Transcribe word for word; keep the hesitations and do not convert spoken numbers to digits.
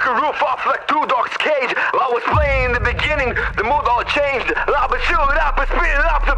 the roof off like two dogs' cage. I was playing in the beginning, the mood all changed. I was chewing up and spitting up the